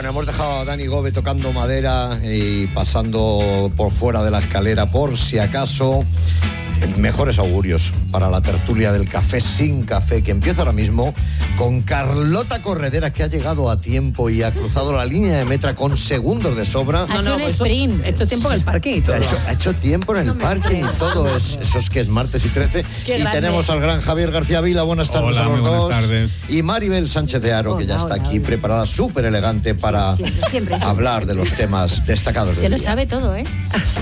Bueno, hemos dejado a Dani Gómez tocando madera y pasando por fuera de la escalera por si acaso. Mejores augurios para la tertulia del Café sin Café, que empieza ahora mismo con Carlota Corredera, que ha llegado a tiempo y ha cruzado la línea de meta con segundos de sobra. Ha hecho un sprint. Ha hecho tiempo en el parque y todo. Ha hecho tiempo en el parque y todo. Eso es que es martes y 13. Qué y grande. Tenemos al gran Javier García Vila. Buenas tardes. Hola, a los muy buenas dos. tardes. Y Maribel Sánchez de Haro, que ya está aquí preparada, súper elegante para Siempre. hablar de los temas destacados Se del lo día. sabe todo, ¿eh?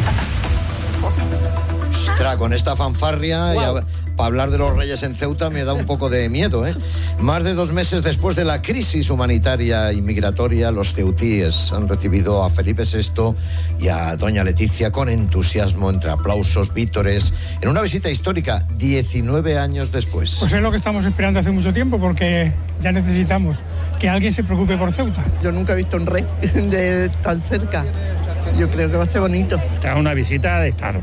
Ostras, con esta fanfarria para hablar de los Reyes en Ceuta me da un poco de miedo, ¿eh? Más de 2 meses después de la crisis humanitaria y migratoria, los ceutíes han recibido a Felipe VI y a doña Leticia con entusiasmo, entre aplausos, vítores, en una visita histórica 19 años después. Pues es lo que estamos esperando hace mucho tiempo, porque ya necesitamos que alguien se preocupe por Ceuta. Yo nunca he visto un rey de tan cerca. Yo creo que va a ser bonito. Esta es una visita de Estado,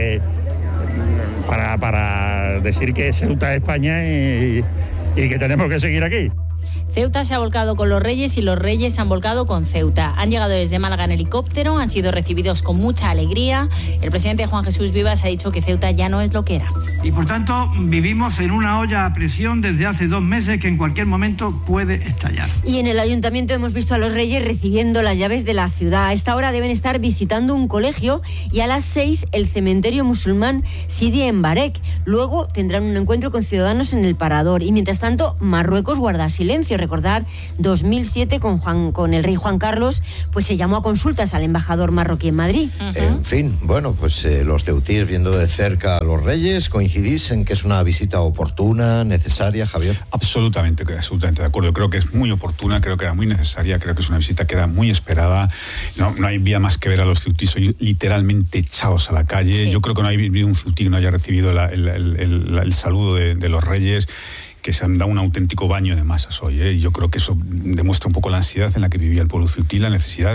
para decir que Ceuta es España y que tenemos que seguir aquí. Ceuta se ha volcado con los Reyes y los Reyes se han volcado con Ceuta. Han llegado desde Málaga en helicóptero, han sido recibidos con mucha alegría. El presidente Juan Jesús Vivas ha dicho que Ceuta ya no es lo que era. Y por tanto vivimos en una olla a presión desde hace 2 meses que en cualquier momento puede estallar. Y en el ayuntamiento hemos visto a los Reyes recibiendo las llaves de la ciudad. A esta hora deben estar visitando un colegio y a las 6 el cementerio musulmán Sidi en Barek. Luego tendrán un encuentro con ciudadanos en el Parador. Y mientras tanto, Marruecos guarda silencio. Recordar, 2007 con el rey Juan Carlos, pues se llamó a consultas al embajador marroquí en Madrid. En fin, bueno, pues los ceutíes viendo de cerca a los Reyes, ¿coincidís en que es una visita oportuna, necesaria, Javier? Absolutamente de acuerdo. Creo que es muy oportuna, creo que era muy necesaria, creo que es una visita que era muy esperada. No hay vía más que ver a los ceutíes hoy literalmente echados a la calle. Sí. Yo creo que no ha habido un ceutí que no haya recibido el saludo de los Reyes, que se han dado un auténtico baño de masas hoy, ¿eh? Y yo creo que eso demuestra un poco la ansiedad en la que vivía el pueblo ceutí, la necesidad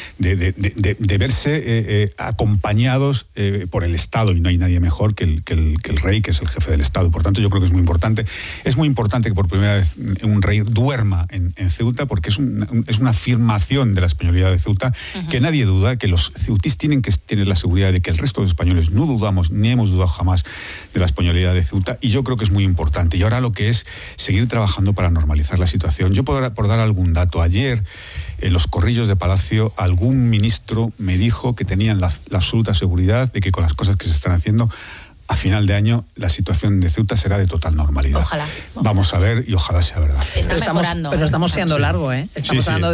de verse acompañados por el Estado, y no hay nadie mejor que el rey, que es el jefe del Estado. Por tanto, yo creo que es muy importante. Es muy importante que por primera vez un rey duerma en Ceuta, porque es una afirmación de la españolidad de Ceuta, que nadie duda, que los ceutís tienen que tener la seguridad de que el resto de los españoles no dudamos, ni hemos dudado jamás de la españolidad de Ceuta, y yo creo que es muy importante. Y ahora lo que es seguir trabajando para normalizar la situación. Yo por dar algún dato, ayer en los corrillos de Palacio algún ministro me dijo que tenían la absoluta seguridad de que con las cosas que se están haciendo a final de año la situación de Ceuta será de total normalidad. Ojalá. Vamos a ver y ojalá sea verdad. Está mejorando. Pero estamos siendo largo, ¿eh? Estamos hablando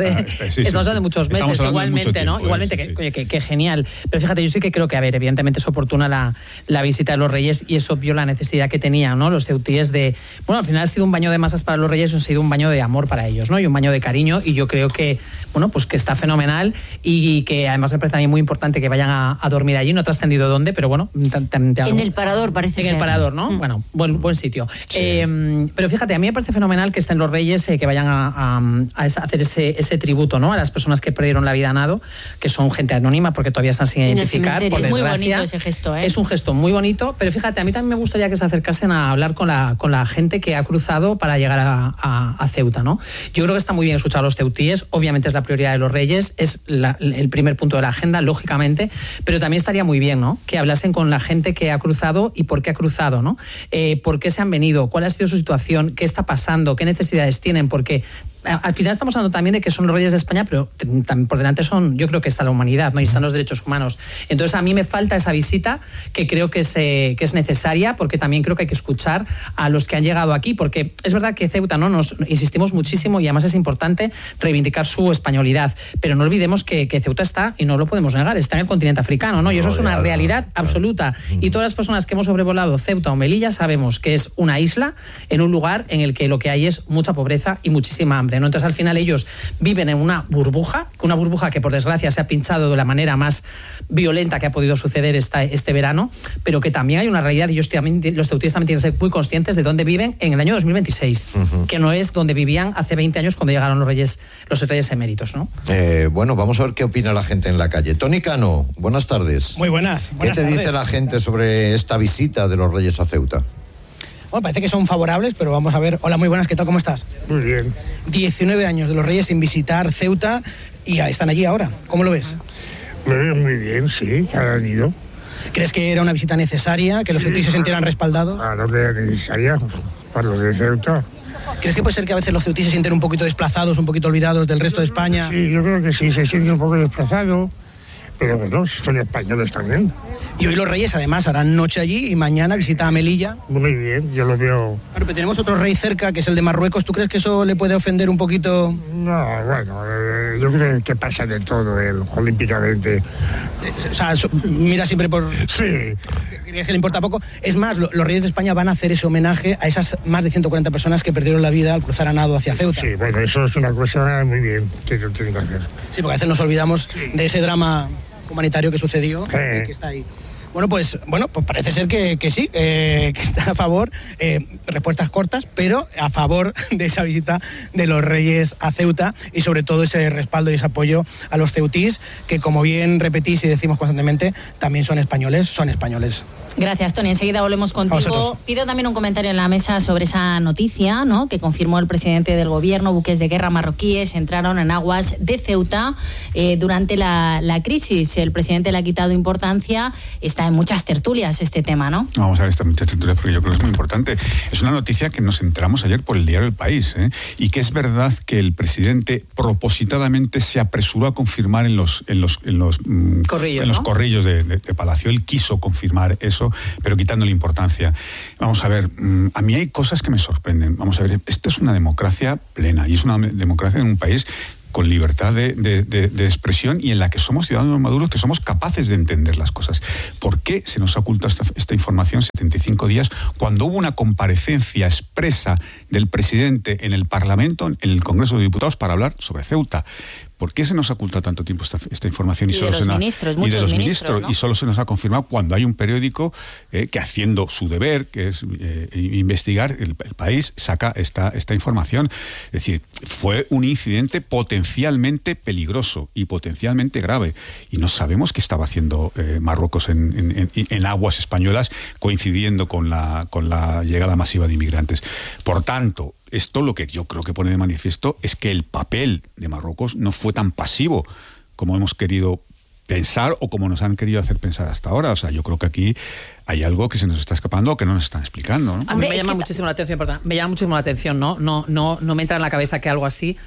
de muchos meses, igualmente, ¿no? Igualmente, que genial. Pero fíjate, yo sí que creo que, evidentemente es oportuna la visita de los Reyes, y es obvio la necesidad que tenían, ¿no? Los ceutíes al final ha sido un baño de masas para los Reyes, ha sido un baño de amor para ellos, ¿no? Y un baño de cariño, y yo creo que, pues que está fenomenal, y que además me parece a mí muy importante que vayan a dormir allí. No he trascendido dónde, pero bueno. En el Parador, parece ser. En el Parador, ¿no? Bueno, buen sitio. Sí. Pero fíjate, a mí me parece fenomenal que estén los Reyes, que vayan a hacer ese tributo, ¿no? A las personas que perdieron la vida a nado, que son gente anónima, porque todavía están sin identificar. Por es muy desgracia. bonito ese gesto, ¿eh? Es un gesto muy bonito, pero fíjate, a mí también me gustaría que se acercasen a hablar con la gente que ha cruzado para llegar a Ceuta, ¿no? Yo creo que está muy bien escuchar a los ceutíes. Obviamente es la prioridad de los Reyes, es el primer punto de la agenda, lógicamente, pero también estaría muy bien, ¿no? Que hablasen con la gente que ha cruzado y por qué ha cruzado, ¿no? ¿Por qué se han venido? ¿Cuál ha sido su situación? ¿Qué está pasando? ¿Qué necesidades tienen? Porque al final estamos hablando también de que son los Reyes de España, pero por delante yo creo que está la humanidad, ¿no? Y están los derechos humanos. Entonces a mí me falta esa visita, que creo que es necesaria, porque también creo que hay que escuchar a los que han llegado aquí, porque es verdad que Ceuta, ¿no? Nos insistimos muchísimo, y además es importante reivindicar su españolidad, pero no olvidemos que Ceuta está, y no lo podemos negar, está en el continente africano, ¿no? Y eso es una realidad absoluta. Y todas las personas que hemos sobrevolado Ceuta o Melilla sabemos que es una isla en un lugar en el que lo que hay es mucha pobreza y muchísima hambre, ¿no? Entonces al final ellos viven en una burbuja que por desgracia se ha pinchado de la manera más violenta que ha podido suceder este verano, pero que también hay una realidad, y los ceutíes también tienen que ser muy conscientes de dónde viven en el año 2026, que no es donde vivían hace 20 años cuando llegaron los reyes eméritos, ¿no? Bueno, vamos a ver qué opina la gente en la calle. Tony Cano, buenas tardes. Muy buenas. ¿Qué te dice la gente sobre esta visita de los Reyes a Ceuta? Bueno, parece que son favorables, pero vamos a ver. Hola, muy buenas, ¿qué tal? ¿Cómo estás? Muy bien. 19 años de los Reyes sin visitar Ceuta. y están allí ahora. ¿Cómo lo ves? Lo veo muy bien, sí, que han ido. ¿Crees que era una visita necesaria, que los ceutíes se sintieran respaldados? Claro que era necesaria para los de Ceuta. ¿Crees que puede ser que a veces los ceutíes se sienten un poquito desplazados, un poquito olvidados del resto de España? Sí, yo creo que sí, se sienten un poco desplazados, pero bueno, son españoles también. Y hoy los reyes además harán noche allí y mañana visita a Melilla. Muy bien, yo lo veo. Pero tenemos otro rey cerca, que es el de Marruecos. ¿Tú crees que eso le puede ofender un poquito? No, bueno, yo creo que pasa de todo él, olímpicamente. O sea, mira siempre por... Sí. ¿Crees que le importa poco? Es más, los reyes de España van a hacer ese homenaje a esas más de 140 personas que perdieron la vida al cruzar a nado hacia Ceuta. Sí, bueno, eso es una cosa muy bien que tienen que hacer. Sí, porque a veces nos olvidamos de ese drama humanitario que sucedió y que está ahí. Bueno, pues parece ser que sí, que está a favor, respuestas cortas, pero a favor de esa visita de los reyes a Ceuta y sobre todo ese respaldo y ese apoyo a los ceutís, que como bien repetís y decimos constantemente, también son españoles. Gracias, Tony. Enseguida volvemos contigo. Pido también un comentario en la mesa sobre esa noticia, ¿no?, que confirmó el presidente del gobierno. Buques de guerra marroquíes entraron en aguas de Ceuta durante la crisis. El presidente le ha quitado importancia. Está en muchas tertulias este tema, ¿no? Vamos a ver, está en muchas tertulias porque yo creo que es muy importante. Es una noticia que nos enteramos ayer por el diario El País, y que es verdad que el presidente propositadamente se apresuró a confirmar en los corrillos de Palacio. Él quiso confirmar eso, pero quitándole importancia. Vamos a ver, a mí hay cosas que me sorprenden. Vamos a ver, esto es una democracia plena y es una democracia en un país con libertad de expresión y en la que somos ciudadanos maduros, que somos capaces de entender las cosas. ¿Por qué se nos ha ocultado esta información 75 días cuando hubo una comparecencia expresa del presidente en el Parlamento, en el Congreso de Diputados, para hablar sobre Ceuta? ¿Por qué se nos ha ocultado tanto tiempo esta información? Y de los ministros, ¿no? Y solo se nos ha confirmado cuando hay un periódico que, haciendo su deber, que es investigar, el País saca esta información. Es decir, fue un incidente potencialmente peligroso y potencialmente grave. Y no sabemos qué estaba haciendo Marruecos en aguas españolas, coincidiendo con la llegada masiva de inmigrantes. Por tanto, esto lo que yo creo que pone de manifiesto es que el papel de Marruecos no fue tan pasivo como hemos querido pensar o como nos han querido hacer pensar hasta ahora. O sea, yo creo que aquí hay algo que se nos está escapando o que no nos están explicando, ¿no? A mí me llama muchísimo la atención, perdón. Me llama muchísimo la atención, ¿no? No me entra en la cabeza que algo así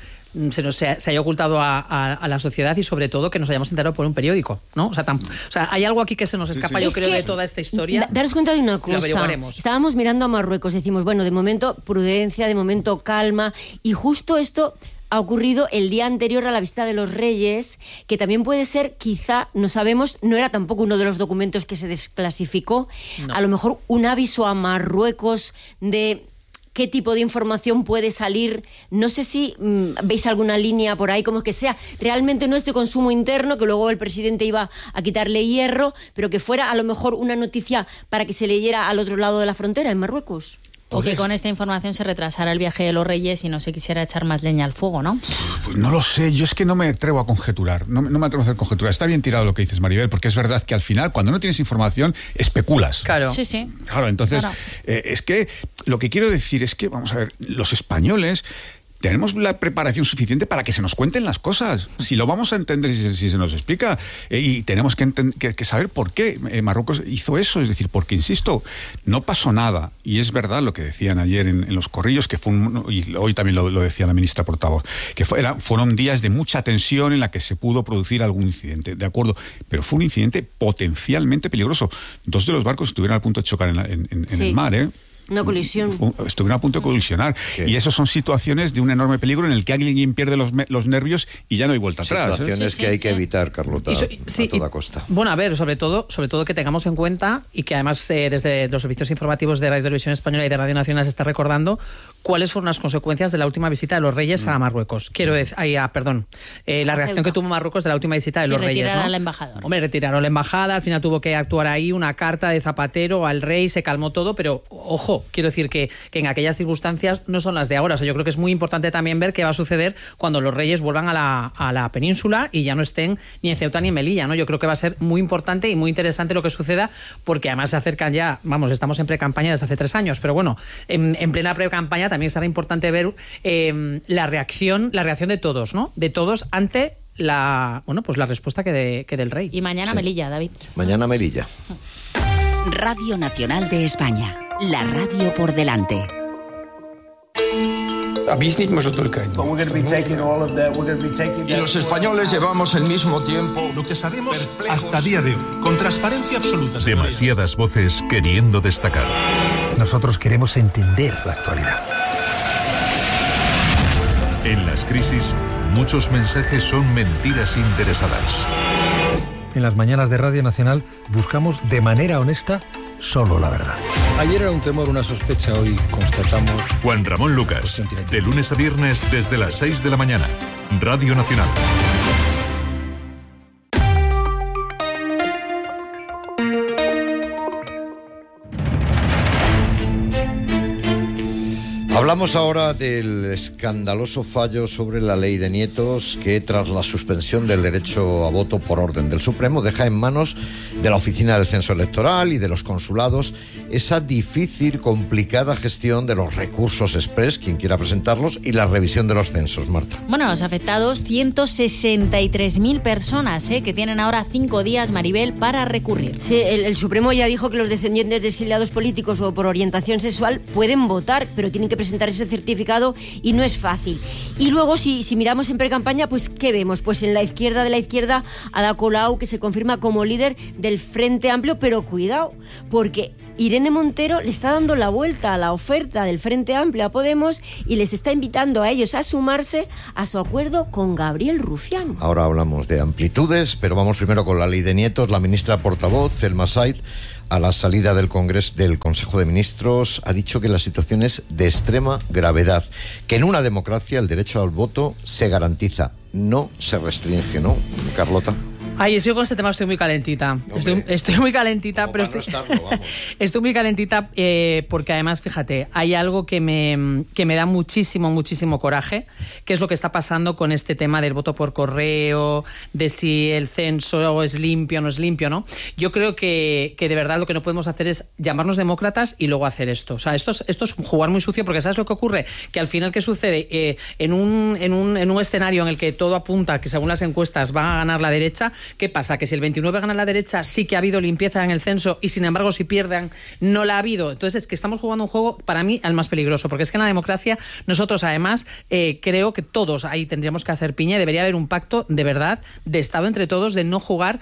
se haya ocultado a la sociedad y sobre todo que nos hayamos enterado por un periódico, ¿no? O sea, hay algo aquí que se nos escapa, yo creo, de toda esta historia. Daros cuenta de una cosa. Estábamos mirando a Marruecos, decimos, bueno, de momento prudencia, de momento calma, y justo esto ha ocurrido el día anterior a la visita de los Reyes, que también puede ser, quizá, no sabemos, no era tampoco uno de los documentos que se desclasificó, no. A lo mejor un aviso a Marruecos de qué tipo de información puede salir. No sé si veis alguna línea por ahí, como que sea, realmente no es de consumo interno, que luego el presidente iba a quitarle hierro, pero que fuera a lo mejor una noticia para que se leyera al otro lado de la frontera, en Marruecos. O que con esta información se retrasara el viaje de los Reyes y no se quisiera echar más leña al fuego, ¿no? Pues no lo sé, yo es que no me atrevo a conjeturar, no me atrevo a hacer conjeturas. Está bien tirado lo que dices, Maribel, porque es verdad que al final, cuando no tienes información, especulas. Claro. Sí. Claro, entonces, es que lo que quiero decir es que, vamos a ver, los españoles tenemos la preparación suficiente para que se nos cuenten las cosas. Si lo vamos a entender, si se nos explica, y tenemos que saber por qué Marruecos hizo eso. Es decir, porque, insisto, no pasó nada. Y es verdad lo que decían ayer en los corrillos, que fue y hoy también lo decía la ministra portavoz, que fueron días de mucha tensión en la que se pudo producir algún incidente. De acuerdo, pero fue un incidente potencialmente peligroso. 2 de los barcos estuvieron a punto de chocar en el mar, ¿eh? Una colisión. Estuvieron a punto de colisionar. Sí. Y eso son situaciones de un enorme peligro en el que alguien pierde los nervios y ya no hay vuelta atrás. Situaciones que hay que evitar, Carlota, a toda costa. Bueno, a ver, sobre todo que tengamos en cuenta, y que además desde los servicios informativos de Radio Televisión Española y de Radio Nacional se está recordando, cuáles fueron las consecuencias de la última visita de los Reyes a Marruecos. Quiero decir, la reacción que tuvo Marruecos de la última visita de los Reyes, ¿no? Retiraron a la embajada. Hombre, retiraron la embajada, al final tuvo que actuar ahí una carta de Zapatero al rey, se calmó todo, pero ojo, quiero decir que en aquellas circunstancias no son las de ahora. O sea, yo creo que es muy importante también ver qué va a suceder cuando los Reyes vuelvan a la península y ya no estén ni en Ceuta ni en Melilla, ¿no? Yo creo que va a ser muy importante y muy interesante lo que suceda, porque además se acercan ya, estamos en pre-campaña desde hace 3 años, pero bueno, en plena pre-campaña también será importante ver la reacción de todos, ¿no? De todos ante la respuesta que dé el rey. Y mañana Melilla, David. Mañana Melilla. Radio Nacional de España. La radio por delante. Y los españoles llevamos el mismo tiempo. Lo que sabemos hasta día de hoy, con transparencia absoluta. Demasiadas voces queriendo destacar. Nosotros queremos entender la actualidad. En las crisis, muchos mensajes son mentiras interesadas. En las mañanas de Radio Nacional buscamos de manera honesta solo la verdad. Ayer era un temor, una sospecha, hoy constatamos... Juan Ramón Lucas, de lunes a viernes desde las 6 de la mañana. Radio Nacional. Hablamos ahora del escandaloso fallo sobre la ley de nietos que, tras la suspensión del derecho a voto por orden del Supremo, deja en manos de la Oficina del Censo Electoral y de los consulados esa difícil, complicada gestión de los recursos express, quien quiera presentarlos, y la revisión de los censos, Marta. Bueno, los afectados, 163.000 personas, que tienen ahora 5 días, Maribel, para recurrir. Sí, el Supremo ya dijo que los descendientes de exiliados políticos o por orientación sexual pueden votar, pero tienen que presentar ese certificado y no es fácil. Y luego, si miramos en pre-campaña, pues ¿qué vemos? Pues en la izquierda de la izquierda, Ada Colau, que se confirma como líder del Frente Amplio, pero cuidado, porque Irene Montero le está dando la vuelta a la oferta del Frente Amplio a Podemos y les está invitando a ellos a sumarse a su acuerdo con Gabriel Rufián. Ahora hablamos de amplitudes, pero vamos primero con la ley de nietos. La ministra portavoz, Thelma Said, a la salida del Consejo de Ministros, ha dicho que la situación es de extrema gravedad, que en una democracia el derecho al voto se garantiza, no se restringe, ¿no, Carlota? Ay, yo con este tema estoy muy calentita. Estoy muy calentita, pero estoy muy calentita porque además, fíjate, hay algo que me da muchísimo coraje, que es lo que está pasando con este tema del voto por correo, de si el censo es limpio o no es limpio, ¿no? Yo creo que de verdad lo que no podemos hacer es llamarnos demócratas y luego hacer esto. O sea, esto es jugar muy sucio, porque ¿sabes lo que ocurre? Que al final, ¿qué sucede? En un escenario en el que todo apunta que según las encuestas va a ganar la derecha, ¿qué pasa? Que si el 29 gana la derecha, sí que ha habido limpieza en el censo, y sin embargo si pierden no la ha habido. Entonces es que estamos jugando un juego, para mí, al más peligroso, porque es que en la democracia nosotros además creo que todos ahí tendríamos que hacer piña y debería haber un pacto de verdad, de Estado entre todos, de no jugar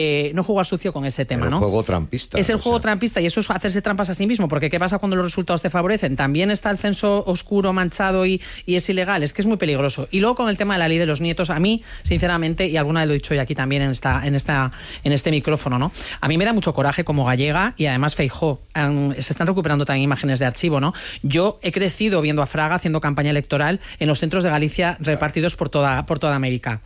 sucio con ese tema, ¿no? El juego trampista. Es el juego trampista, y eso es hacerse trampas a sí mismo, porque ¿qué pasa cuando los resultados te favorecen? También está el censo oscuro, manchado y es ilegal. Es que es muy peligroso. Y luego con el tema de la ley de los nietos, a mí, sinceramente, y alguna vez lo he dicho hoy aquí también en este micrófono, ¿no? A mí me da mucho coraje como gallega, y además Feijóo, se están recuperando también imágenes de archivo, ¿no? Yo he crecido viendo a Fraga haciendo campaña electoral en los centros de Galicia repartidos por toda América.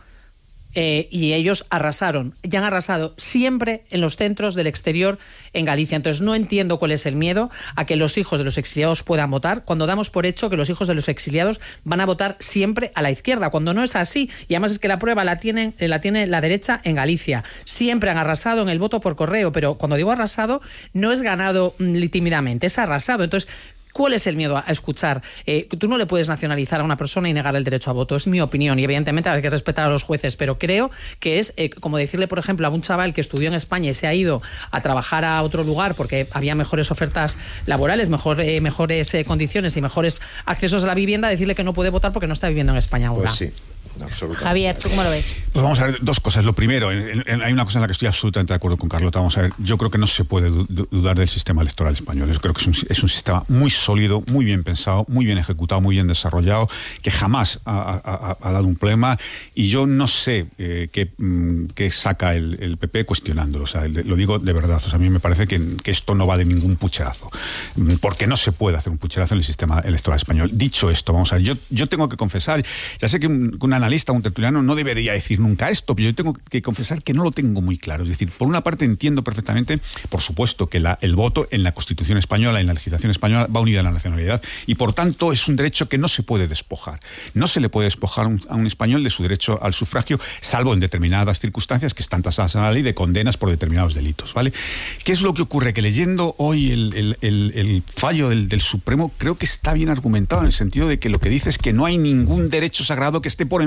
Y ellos arrasaron, y han arrasado siempre en los centros del exterior en Galicia. Entonces no entiendo cuál es el miedo a que los hijos de los exiliados puedan votar, cuando damos por hecho que los hijos de los exiliados van a votar siempre a la izquierda, cuando no es así. Y además es que la prueba la tiene la derecha en Galicia. Siempre han arrasado en el voto por correo, pero cuando digo arrasado, no es ganado tímidamente, es arrasado. Entonces, ¿cuál es el miedo a escuchar? Tú no le puedes nacionalizar a una persona y negar el derecho a voto, es mi opinión, y evidentemente hay que respetar a los jueces, pero creo que es como decirle, por ejemplo, a un chaval que estudió en España y se ha ido a trabajar a otro lugar porque había mejores ofertas laborales, mejores condiciones y mejores accesos a la vivienda, decirle que no puede votar porque no está viviendo en España ahora. Pues sí. Javier, ¿tú cómo lo ves? Pues vamos a ver dos cosas. Lo primero, hay una cosa en la que estoy absolutamente de acuerdo con Carlota. Vamos a ver, yo creo que no se puede dudar del sistema electoral español. Yo creo que es un sistema muy sólido, muy bien pensado, muy bien ejecutado, muy bien desarrollado, que jamás ha dado un problema, y yo no sé qué saca el PP cuestionándolo. O sea, lo digo de verdad. O sea, a mí me parece que esto no va de ningún pucherazo, porque no se puede hacer un pucherazo en el sistema electoral español. Dicho esto, vamos a ver, yo tengo que confesar, ya sé que un analista, un tertuliano no debería decir nunca esto, pero yo tengo que confesar que no lo tengo muy claro. Es decir, por una parte entiendo perfectamente, por supuesto, que el voto en la Constitución española, en la legislación española, va unida a la nacionalidad, y por tanto es un derecho que no se puede despojar. No se le puede despojar a un español de su derecho al sufragio, salvo en determinadas circunstancias que están tasadas en la ley de condenas por determinados delitos, ¿vale? ¿Qué es lo que ocurre? Que leyendo hoy el fallo del Supremo, creo que está bien argumentado, en el sentido de que lo que dice es que no hay ningún derecho sagrado que esté por encima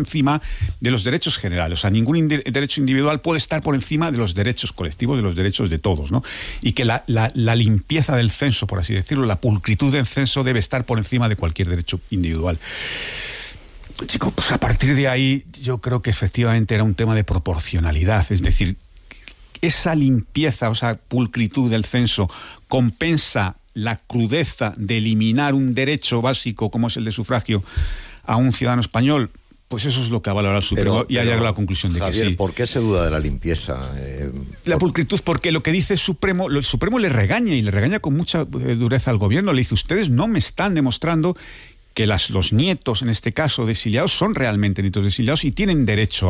encima de los derechos generales. O sea, ningún derecho individual puede estar por encima de los derechos colectivos, de los derechos de todos, ¿no? Y que la limpieza del censo, por así decirlo, la pulcritud del censo debe estar por encima de cualquier derecho individual. Chicos, pues a partir de ahí yo creo que efectivamente era un tema de proporcionalidad, es decir, esa limpieza, o sea, pulcritud del censo compensa la crudeza de eliminar un derecho básico como es el de sufragio a un ciudadano español. Pues eso es lo que ha valorado el Supremo y ha llegado a la conclusión de Javier, que sí. ¿Por qué se duda de la limpieza? La pulcritud, porque lo que dice el Supremo le regaña, y le regaña con mucha dureza al gobierno. Le dice, ustedes no me están demostrando que los nietos, en este caso, de exiliados, son realmente nietos de exiliados y tienen derecho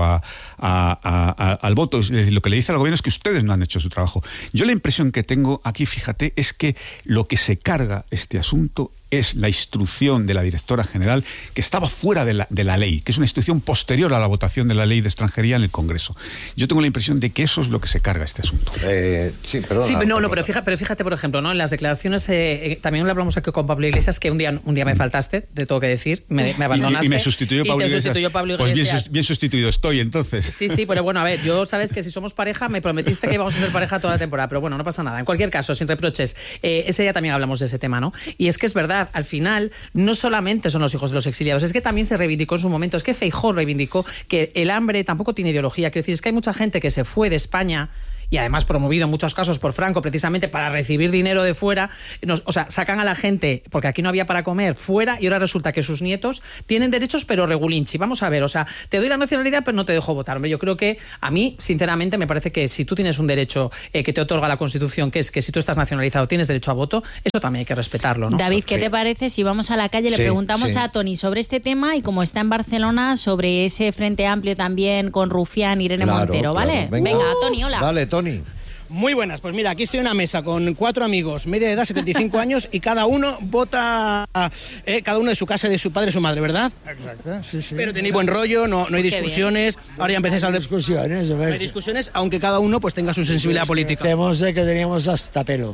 al voto. Es decir, lo que le dice al gobierno es que ustedes no han hecho su trabajo. Yo la impresión que tengo aquí, fíjate, es que lo que se carga este asunto es la instrucción de la directora general, que estaba fuera de la ley, que es una instrucción posterior a la votación de la ley de extranjería en el Congreso. Yo tengo la impresión de que eso es lo que se carga este asunto. Sí, pero fíjate, por ejemplo, ¿no? En las declaraciones, también le hablamos aquí con Pablo Iglesias, que un día me faltaste, te tengo que decir, me abandonaste. Y me sustituyó Pablo Iglesias. Pues bien sustituido estoy, entonces. Sí, pero bueno, a ver, yo sabes que si somos pareja, me prometiste que íbamos a ser pareja toda la temporada, pero bueno, no pasa nada. En cualquier caso, sin reproches, ese día también hablamos de ese tema, ¿no? Y es que es verdad, al final, no solamente son los hijos de los exiliados, es que también se reivindicó en su momento, es que Feijóo reivindicó que el hambre tampoco tiene ideología. Quiero decir, es que hay mucha gente que se fue de España, y además promovido en muchos casos por Franco, precisamente para recibir dinero de fuera. O sea, sacan a la gente, porque aquí no había para comer, fuera, y ahora resulta que sus nietos tienen derechos, pero regulinchi. Vamos a ver, o sea, te doy la nacionalidad, pero no te dejo votar. Hombre, yo creo que a mí, sinceramente, me parece que si tú tienes un derecho que te otorga la Constitución, que es que si tú estás nacionalizado tienes derecho a voto, eso también hay que respetarlo, ¿no? David, ¿qué te parece si vamos a la calle, le preguntamos a Toni sobre este tema, y como está en Barcelona, sobre ese Frente Amplio también con Rufián, Irene Montero, ¿vale? Venga, Toni, hola. Dale, Toni. Muy buenas, pues mira, aquí estoy en una mesa con 4 amigos, media de edad, 75 años, y cada uno vota, cada uno de su casa, de su padre y su madre, ¿verdad? Exacto, sí. Pero tenéis buen rollo, no hay discusiones, ahora ya empecéis a hablar discusiones. No hay discusiones, aunque cada uno pues tenga su sensibilidad política. Tenemos que teníamos hasta pelo.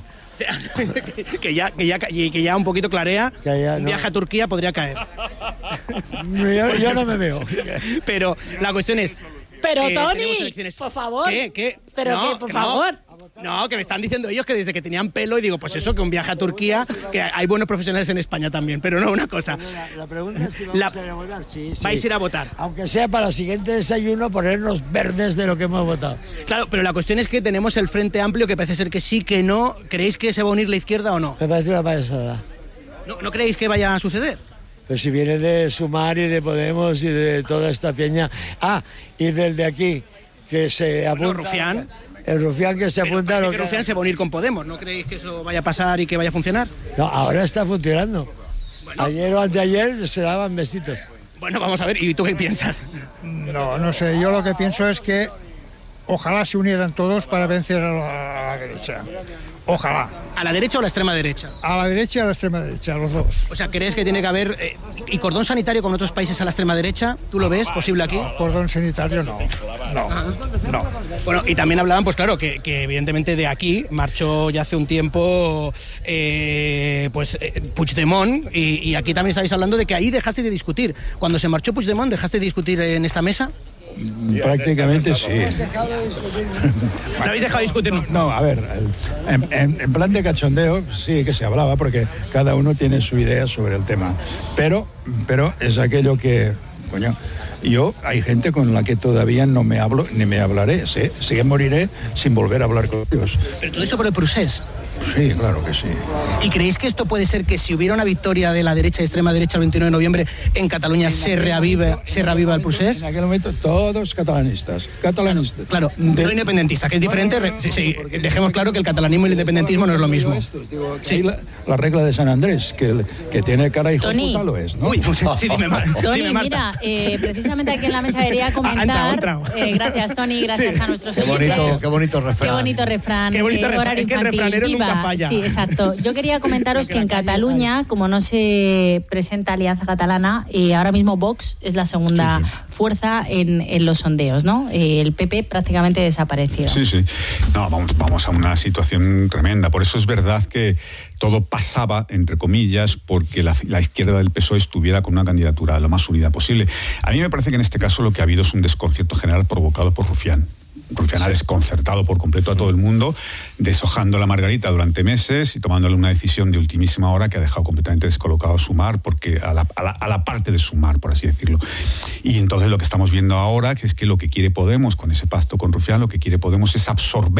que ya un poquito clarea, un viaje a Turquía podría caer. Yo no me veo. Pero la cuestión es... Pero Toni, por favor. ¿Qué? Pero no, que, por favor. No, que me están diciendo ellos que desde que tenían pelo, y digo, pues eso, que un viaje a Turquía, que hay buenos profesionales en España también, pero no, una cosa. La pregunta es si vamos a ir a votar. Sí. Vais a ir a votar. Aunque sea para el siguiente desayuno, ponernos verdes de lo que hemos votado. Claro, pero la cuestión es que tenemos el Frente Amplio, que parece ser que sí, que no. ¿Creéis que se va a unir la izquierda o no? Me parece una payasada. ¿No creéis que vaya a suceder? Pues si viene de Sumar y de Podemos y de toda esta peña. Y del de aquí, que se apunta... Rufián. El Rufián que se apunta... Pero que Rufián se va a unir con Podemos. ¿No creéis que eso vaya a pasar y que vaya a funcionar? No, ahora está funcionando. Bueno. Ayer o anteayer se daban besitos. Bueno, vamos a ver. ¿Y tú qué piensas? No sé. Yo lo que pienso es que ojalá se unieran todos para vencer a la derecha. Ojalá. ¿A la derecha o a la extrema derecha? A la derecha y a la extrema derecha, los dos. O sea, ¿crees que tiene que haber y cordón sanitario con otros países a la extrema derecha? ¿Tú lo ves posible aquí? No, cordón sanitario no. Bueno, y también hablaban, pues claro, que evidentemente de aquí marchó ya hace un tiempo Puigdemont, y aquí también estáis hablando de que ahí dejaste de discutir. Cuando se marchó Puigdemont, ¿dejaste de discutir en esta mesa? Prácticamente sí. ¿No habéis dejado de discutir? No, a ver, en plan de cachondeo sí que se hablaba, porque cada uno tiene su idea sobre el tema. Pero es aquello que, coño, yo hay gente con la que todavía no me hablo ni me hablaré. Sí que moriré sin volver a hablar con ellos. Pero todo eso por el procés. Sí, claro que sí. ¿Y creéis que esto puede ser que si hubiera una victoria de la derecha y extrema derecha el 29 de noviembre en Cataluña se reaviva el procés? En aquel momento todos catalanistas. Claro, no independentistas, que es diferente. Sí, dejemos claro que el catalanismo y el independentismo no es lo mismo. Sí. La regla de San Andrés, que tiene cara hijo de puta, lo es, ¿no? Uy, sí, dime, Toni, mira, precisamente aquí en la mesa quería comentar... Gracias, Toni, gracias a nuestros oyentes. Qué bonito refrán. Qué bonito refrán. Qué bonito refrán. Horario infantil. El refranero Viva nunca falla. Sí, exacto. Yo quería comentaros que en Cataluña, como no se presenta Alianza Catalana, ahora mismo Vox es la segunda fuerza en los sondeos, ¿no? El PP prácticamente desaparecido. Sí. No, vamos a una situación tremenda. Por eso es verdad que todo pasaba, entre comillas, porque la izquierda del PSOE estuviera con una candidatura lo más unida posible. A mí me parece que en este caso lo que ha habido es un desconcierto general provocado por Rufián. Rufián ha desconcertado por completo a todo el mundo, deshojando la margarita durante meses y tomándole una decisión de ultimísima hora que ha dejado completamente descolocado a Sumar, porque a la parte de Sumar, por así decirlo. Y entonces lo que estamos viendo ahora, que es que lo que quiere Podemos con ese pacto con Rufián, lo que quiere Podemos es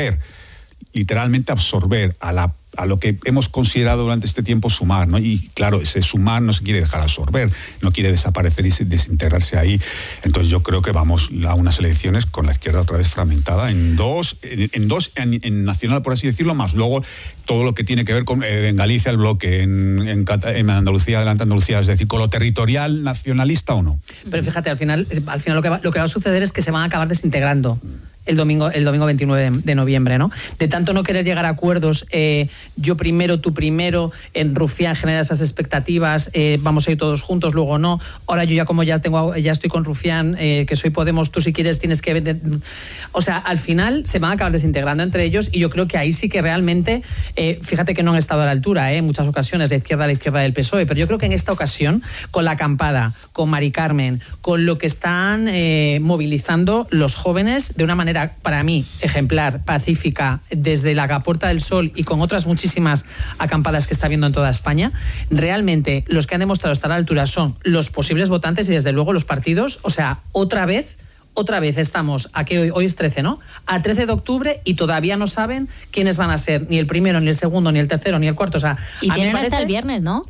literalmente absorber a lo que hemos considerado durante este tiempo Sumar, ¿no? Y claro, ese Sumar no se quiere dejar absorber, no quiere desaparecer y desintegrarse ahí. Entonces yo creo que vamos a unas elecciones con la izquierda otra vez fragmentada en nacional, por así decirlo, más luego todo lo que tiene que ver con en Galicia el bloque, en Andalucía, adelante Andalucía, es decir, con lo territorial nacionalista o no. Pero fíjate, al final lo que va a suceder es que se van a acabar desintegrando el domingo 29 de noviembre, ¿no? De tanto no querer llegar a acuerdos, yo primero, tú primero, en Rufián genera esas expectativas, vamos a ir todos juntos, luego no. Ahora yo ya estoy con Rufián, que soy Podemos, tú si quieres tienes que vender. O sea, al final se van a acabar desintegrando entre ellos y yo creo que ahí sí que realmente, fíjate que no han estado a la altura, en muchas ocasiones, la izquierda del PSOE, pero yo creo que en esta ocasión, con la acampada, con Mari Carmen, con lo que están movilizando los jóvenes de una manera, para mí, ejemplar, pacífica, desde la Puerta del Sol y con otras muchísimas acampadas que está habiendo en toda España, realmente los que han demostrado estar a la altura son los posibles votantes y desde luego los partidos. O sea, otra vez estamos, hoy es 13, ¿no? A 13 de octubre y todavía no saben quiénes van a ser, ni el primero, ni el segundo, ni el tercero, ni el cuarto. O sea, y tienen hasta el viernes, ¿no?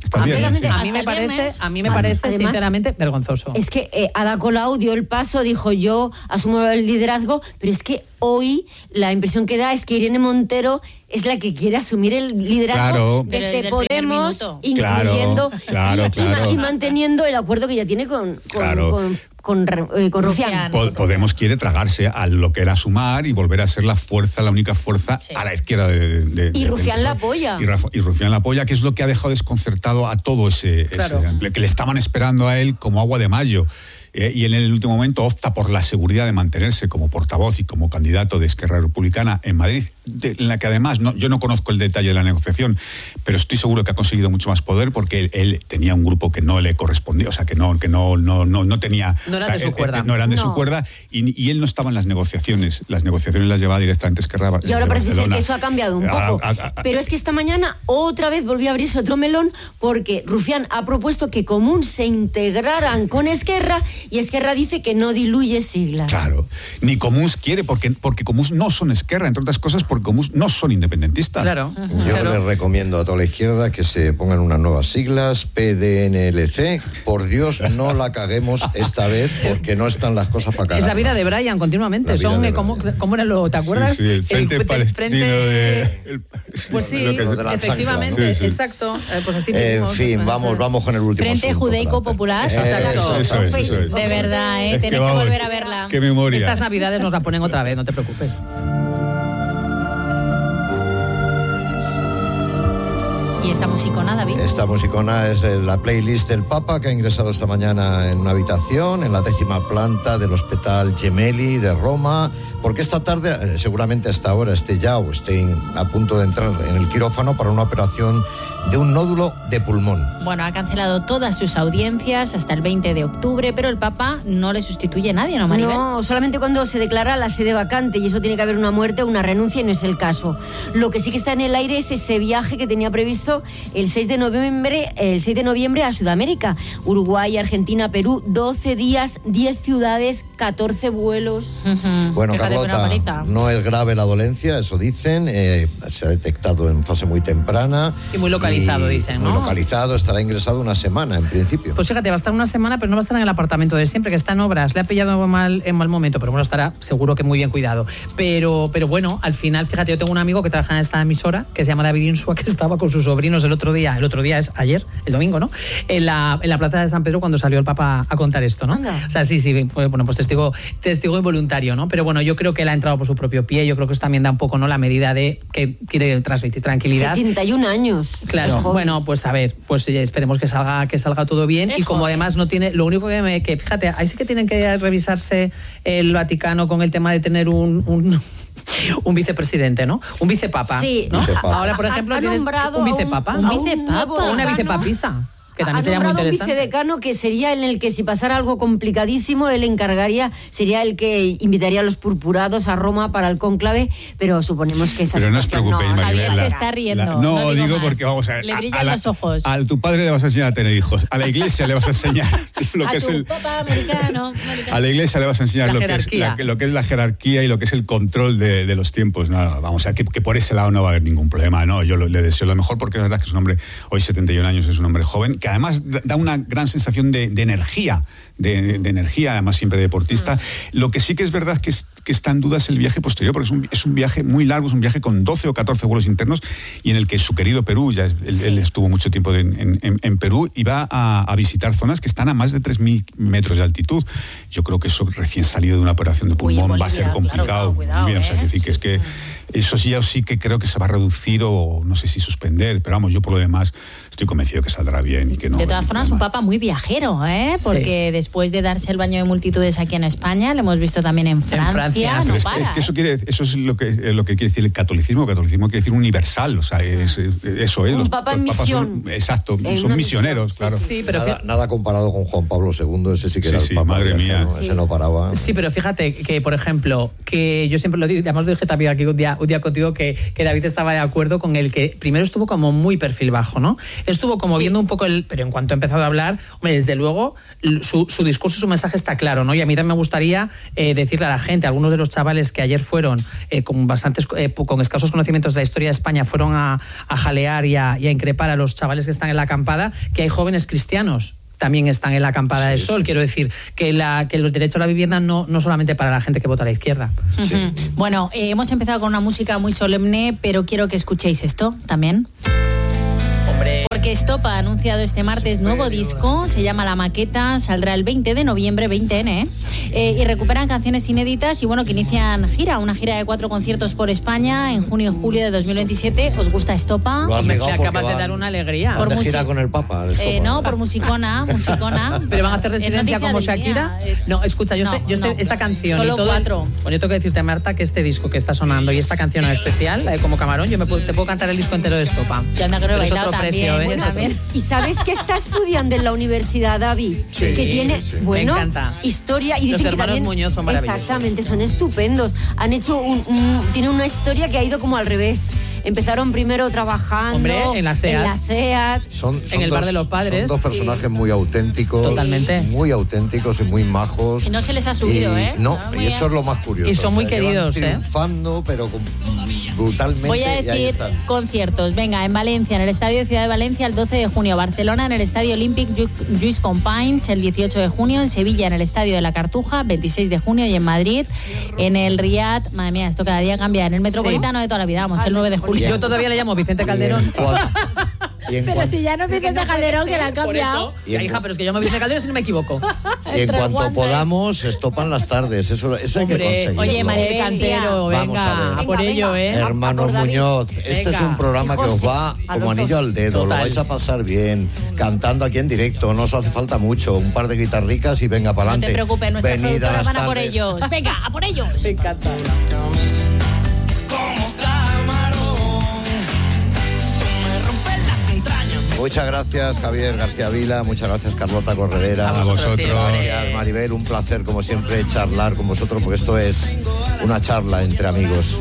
A mí me parece además, sinceramente vergonzoso. Es que Ada Colau dio el paso, dijo yo asumo el liderazgo, pero es que hoy la impresión que da es que Irene Montero es la que quiere asumir el liderazgo desde Podemos, incluyendo y manteniendo el acuerdo que ya tiene con Rufián. Podemos quiere tragarse a lo que era Sumar y volver a ser la única fuerza a la izquierda y Rufián la apoya. Y Rufián la apoya, que es lo que ha dejado desconcertado a todo ese que le estaban esperando a él como agua de mayo. Y en el último momento opta por la seguridad de mantenerse como portavoz y como candidato de Esquerra Republicana en Madrid, en la que además yo no conozco el detalle de la negociación, pero estoy seguro que ha conseguido mucho más poder porque él tenía un grupo que no le correspondía, o sea, que no tenía... No eran de su cuerda. No eran de su cuerda y él no estaba en las negociaciones. Las negociaciones las llevaba directamente Esquerra. Y ahora parece ser que eso ha cambiado un poco. Pero es que esta mañana otra vez volvió a abrirse otro melón porque Rufián ha propuesto que Común se integraran con Esquerra y Esquerra dice que no diluye siglas. Claro, ni Comuns quiere porque Comuns no son Esquerra, entre otras cosas porque Comuns no son independentistas. Claro. Yo les recomiendo a toda la izquierda que se pongan unas nuevas siglas, PDNLC. Por Dios, no la caguemos esta vez porque no están las cosas para cagar. Es la vida de Brian continuamente. ¿Cómo era lo? ¿Te acuerdas? Sí, el Frente Palestino Pues sí, efectivamente, sí. Exacto. Pues así en fin, vamos con el último Frente asunto. Judaico Popular. Eso es. De verdad, tenés que volver a verla. Qué memoria. Estas navidades nos la ponen otra vez, no te preocupes. ¿Y esta musicona, David? Esta musicona es la playlist del Papa, que ha ingresado esta mañana en una habitación en la 10ª planta del Hospital Gemelli de Roma, porque esta tarde, seguramente hasta ahora esté a punto de entrar en el quirófano para una operación de un nódulo de pulmón. Bueno, ha cancelado todas sus audiencias hasta el 20 de octubre, pero el Papa no le sustituye a nadie, ¿no, Maribel? No, solamente cuando se declara la sede vacante, y eso tiene que haber una muerte o una renuncia, y no es el caso. Lo que sí que está en el aire es ese viaje que tenía previsto el 6 de noviembre a Sudamérica. Uruguay, Argentina, Perú, 12 días, 10 ciudades, 14 vuelos. Bueno, Carlota, no es grave la dolencia, eso dicen, se ha detectado en fase muy temprana. Y muy localizada. localizado, dicen, ¿no? Muy localizado, estará ingresado una semana en principio. Pues fíjate, va a estar una semana, pero no va a estar en el apartamento de siempre, que está en obras. Le ha pillado en mal momento, pero bueno, estará seguro que muy bien cuidado. Pero bueno, al final, fíjate, yo tengo un amigo que trabaja en esta emisora, que se llama David Insua, que estaba con sus sobrinos el otro día es ayer, el domingo, ¿no? En la plaza de San Pedro cuando salió el Papa a contar esto, ¿no? Anda. O sea, sí, bueno, pues testigo involuntario, ¿no? Pero bueno, yo creo que él ha entrado por su propio pie, yo creo que eso también da un poco, ¿no?, la medida de que quiere transmitir tranquilidad. 71 años. Claro, bueno, pues a ver, pues esperemos que salga todo bien. Y como además no tiene, lo único que fíjate, ahí sí que tienen que revisarse el Vaticano con el tema de tener un vicepresidente, ¿no? Un vicepapa. Sí. ¿no? Vicepapa. Ahora, por ejemplo, tienes un vicepapa. Una vicepapisa. Que también sería muy interesante. Un vicedecano que sería en el que si pasara algo complicadísimo, él encargaría, sería el que invitaría a los purpurados a Roma para el cónclave, pero suponemos que esa Pero no os preocupéis, Maribel. Javier se está riendo. No digo más. porque vamos a ver. Le brillan los ojos. A tu padre le vas a enseñar a tener hijos. A la iglesia le vas a enseñar lo que es el. Papa americano. A la iglesia le vas a enseñar lo que es la jerarquía y lo que es el control de los tiempos. No, vamos a ver, que por ese lado no va a haber ningún problema. No, yo le deseo lo mejor porque la verdad es que es un hombre, hoy 71 años, es un hombre joven, que además da una gran sensación de energía, de energía, además siempre deportista. Lo que sí que es verdad que está en duda es el viaje posterior, porque es un viaje muy largo, es un viaje con 12 o 14 vuelos internos y en el que su querido Perú, él estuvo mucho tiempo en Perú y va a visitar zonas que están a más de 3.000 metros de altitud. Yo creo que eso recién salido de una operación de pulmón Bolivia, va a ser complicado. Cuidado, o sea, es que eso sí que creo que se va a reducir o no sé si suspender, pero vamos, yo por lo demás estoy convencido que saldrá bien y que no. De todas formas, un Papa muy viajero, ¿eh? Porque después de darse el baño de multitudes aquí en España, lo hemos visto también en Francia. No para, es que eso es lo que quiere decir el catolicismo. El catolicismo quiere decir universal, o sea, eso es. Un Papa en misión. Exacto, son misioneros, claro. Sí, pero nada comparado con Juan Pablo II, ese sí que era el Papa. Madre mía. Ese no paraba. Sí, pero fíjate que, por ejemplo, que yo siempre lo digo, además lo dije también aquí un día contigo, que David estaba de acuerdo con el que primero estuvo como muy perfil bajo, ¿no? Estuvo como viendo un poco pero en cuanto ha empezado a hablar, hombre, desde luego su discurso, su mensaje está claro, ¿no? Y a mí también me gustaría decirle a la gente, algunos de los chavales que ayer fueron con escasos conocimientos de la historia de España, fueron a jalear y a increpar a los chavales que están en la acampada, que hay jóvenes cristianos también están en la acampada de Sol. Quiero decir que el derecho a la vivienda no solamente para la gente que vota a la izquierda. Bueno, hemos empezado con una música muy solemne, pero quiero que escuchéis esto también. Porque Estopa ha anunciado este martes nuevo disco, se llama La Maqueta, saldrá el 20 de noviembre, 20N, y recuperan canciones inéditas y bueno, que inician una gira de 4 conciertos por España en junio y julio de 2027. ¿Os gusta Estopa? Me acabas de dar una alegría. ¿Por gira con el Papa? No, por musicona. ¿Pero van a hacer residencia como Shakira? No, escucha, esta canción solo y todo, 4. Bueno, yo tengo que decirte, Marta, que este disco que está sonando y esta canción en especial, como Camarón, te puedo cantar el disco entero de Estopa. Ya me acuerdo bailado también. Precio, ¿Y sabes que está estudiando en la universidad, David? Sí, que tiene, bueno, me encanta. Historia. Y los dicen hermanos que también, Muñoz son maravillosos. Exactamente, son estupendos. Han hecho tienen una historia que ha ido como al revés. Empezaron primero trabajando en la SEAT. En el bar de los padres. Son dos personajes muy auténticos. Totalmente. Muy auténticos y muy majos. Y no se les ha subido, No, y eso es lo más curioso. Y son muy queridos, triunfando, pero brutalmente. Voy a decir conciertos. Venga, en Valencia, en el Estadio de Ciudad de Valencia, el 12 de junio. Barcelona, en el Estadio Olímpic Lluís Companys, el 18 de junio. En Sevilla, en el Estadio de la Cartuja, 26 de junio. Y en Madrid, en el Riad. Madre mía, esto cada día cambia. En el Metropolitano de toda la vida, vamos, el 9 de julio. Yo todavía le llamo Vicente Calderón. Pero si ya no es Vicente Calderón, que la ha cambiado. Hija, pero es que yo me Vicente Calderón si no me equivoco. Y en cuanto podamos, Estopan las tardes. Eso hay que conseguirlo. Oye, Maribel Cantero, venga, a por ello, Hermanos Muñoz, este es un programa que os va como anillo al dedo. Total. Lo vais a pasar bien, cantando aquí en directo. No os hace falta mucho. Un par de guitarricas y venga para adelante. No te preocupes, nuestros productores van a por ellos. Venga, a por ellos. Me encanta. Muchas gracias, Javier García Vila. Muchas gracias, Carlota Corredera. A vosotros. Gracias, Maribel. Un placer, como siempre, charlar con vosotros, porque esto es una charla entre amigos.